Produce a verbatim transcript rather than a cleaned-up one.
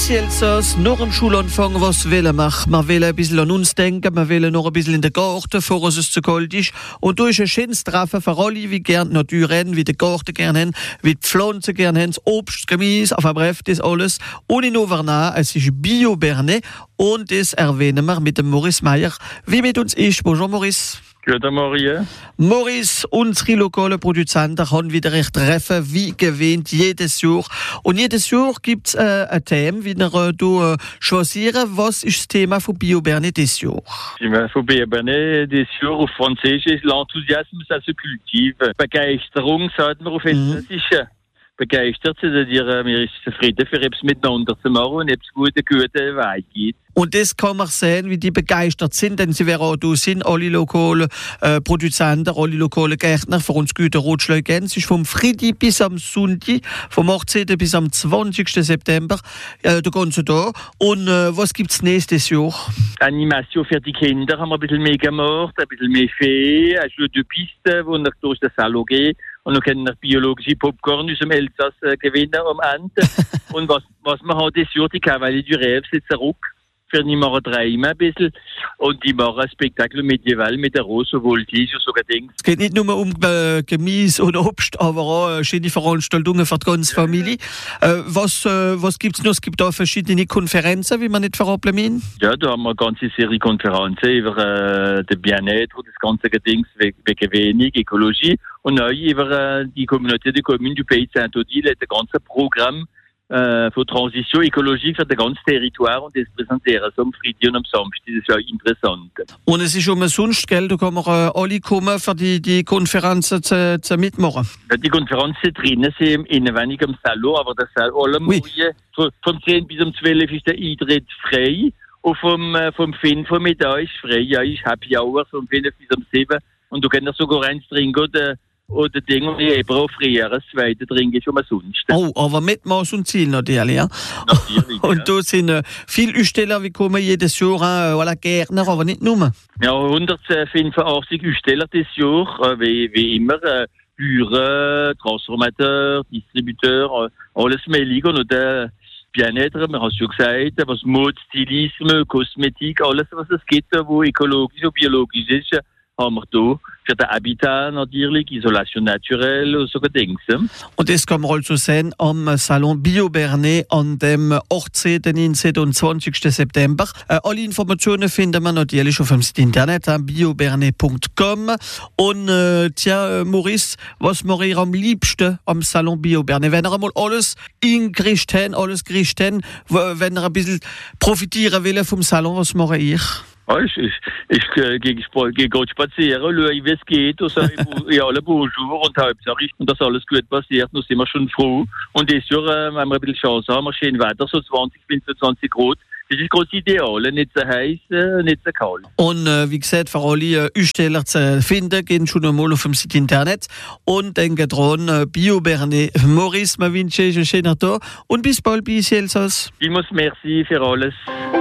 bis Elsass, noch am Schulanfang was wollen machen. Wir wollen ein bisschen an uns denken, wir wollen noch ein bisschen in den Garten, bevor es zu kalt ist. Und da ist ein schönes Treffen für alle, wie gerne die Natur haben, wie den Garten gerne haben, wie die Pflanzen gerne haben, das Obst, Gemüse, enfin bref, das alles. Und in Auvergnat, es ist Bio-Bernais und das erwähnen wir mit dem Maurice Meyer, wie mit uns ist. Bonjour Maurice. Guten Morgen. Maurice, unsere lokalen Produzenten haben wieder recht treffen, wie gewöhnt, jedes Jahr. Und jedes Jahr gibt es äh, ein Thema, wie wir äh, hier, äh, choisieren. Was ist das Thema von Bio-Bernais dieses Jahr? Das Thema von Bio-Bernais dieses Jahr auf Französisch ist l'enthousiasme, ça se cultive. Begeisterung, sagt man auf Elsässisch. Mhm. Begeistert, c'est-à-dire, wir sind zufrieden, für etwas miteinander zu machen und etwas guten, guten Weg geht. Und das kann man sehen, wie die begeistert sind, denn sie werden auch da sind, alle lokalen äh, Produzenten, alle lokalen Gärtner, für uns gute Rotschläge. Es ist vom Freitag bis am Sonntag, vom achtzehnten bis am zwanzigsten September, äh, der ganze Tag. Und äh, was gibt es nächstes Jahr? Animation für die Kinder haben wir ein bisschen mehr gemacht, ein bisschen mehr Fee, ein Jeu de Piste, wo wir durch den Salon gehen. Und dann können wir biologische Popcorn aus dem Elsass äh, gewinnen am Ende. Und was, was wir haben dieses Jahr, die Cavalier du Rêve, c'est zurück. Für die machen drei immer ein bisschen. Und die machen ein Spektakel medieval mit der Rose Voltige und sogar Dings. Es geht nicht nur um äh, Gemüse oder Obst, aber auch äh, schöne Veranstaltungen für die ganze Familie. Äh, was äh, was gibt es noch? Es gibt auch verschiedene Konferenzen, wie man nicht verrappeln müssen. Ja, da haben wir eine ganze Serie Konferenzen über äh, den Bien-être, das ganze Dings wegen wenig, Ökologie. Und auch über äh, die Communauté de Communes du Pays de Saint-Odile, das ganze Programm äh, für Transition ökologisch für das ganze Territoire und das präsentieren so am Freitag und am Samstag. Das ist ja interessant. Und es ist umsonst, gell? Da kann man äh, alle kommen, für die, die Konferenzen zu, zu mitmachen. Ja, die Konferenzen drinnen sind inwendig am Salon, aber das Salon, alle oui. Morgen, vom zehn bis um zwölf ist der Eintritt frei und vom, äh, vom fünf Uhr Mittag ist frei. Ja, ist Happy Hour, vom fünf bis um sieben und du kannst sogar eins trinken oder Oder Dinge, die eben auch früher das zweite trinken ist umsonst. Oh, aber mit Maß und Ziel natürlich, ja? Natürlich, und ja. da sind äh, viele Aussteller, wie kommen jedes Jahr, äh, voilà, Gärtner, aber nicht nur. Ja, hundertfünfundachtzig Aussteller dieses Jahr, äh, wie, wie immer, äh, Bauern, Transformateurs, Distributeurs, äh, alles mögliche. Und äh, Bien-être, wir haben es schon gesagt, was Mode, Stilisme, Kosmetik, alles, was es gibt, wo ökologisch und biologisch ist, äh, haben wir da. Für den Habitat natürlich, Isolation naturelle und so Dinge. Und das kann man also sehen am Salon Bio-Bernais an dem achtzehnten, neunzehnten und zwanzigsten September. Äh, alle Informationen finden wir natürlich auf dem Site Internet, bio bernais punkt com. Und äh, tja, Maurice, was wir ihr am liebsten am Salon Bio-Bernais? Wenn ihr einmal alles ingerichtet haben, alles gerichtet haben, wenn ihr ein bisschen profitieren will vom Salon, was mache ich? Ja, ich, ich, ich äh, gehe geh gerade spazieren, schaue, wie es geht, und sage ja, alle Bonjour und Hauptsache, und dass alles gut passiert, dann sind wir schon froh. Und dieses Jahr, äh, wenn wir ein bisschen Chance haben, wir schön weiter, so zwanzig, fünfundzwanzig Grad. Das ist gerade ideal, nicht so heiß, äh, nicht so kalt. Und äh, wie gesagt, für alle äh, Aussteller zu finden, gehen schon einmal auf dem Site Internet und denken dran, äh, Bio-Bernais. Maurice, wir wünschen euch einen schönen Tag und bis bald bei Elsass. Ich muss merci für alles.